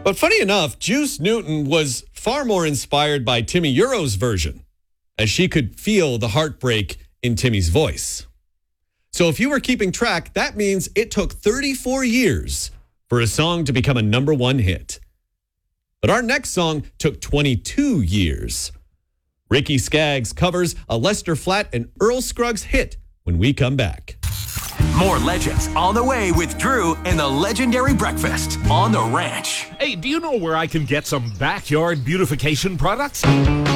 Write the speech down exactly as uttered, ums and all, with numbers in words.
But funny enough, Juice Newton was far more inspired by Timmy Euro's version, as she could feel the heartbreak in Timmy's voice. So if you were keeping track, that means it took thirty-four years for a song to become a number one hit. But our next song took twenty-two years. Ricky Skaggs covers a Lester Flatt and Earl Scruggs hit when we come back. More legends on the way with Drew and the legendary breakfast on the ranch. Hey, do you know where I can get some backyard beautification products?